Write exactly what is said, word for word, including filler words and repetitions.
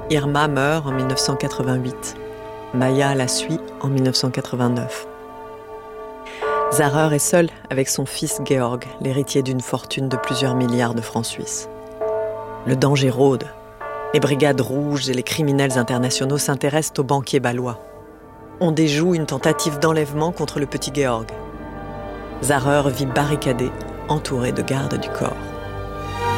Irma meurt en dix-neuf cent quatre-vingt-huit. Maya la suit en dix-neuf cent quatre-vingt-neuf. Zarer est seul avec son fils Georg, l'héritier d'une fortune de plusieurs milliards de francs suisses. Le danger rôde. Les brigades rouges et les criminels internationaux s'intéressent aux banquiers bâlois. On déjoue une tentative d'enlèvement contre le petit Georg. Zarer vit barricadé, entouré de gardes du corps.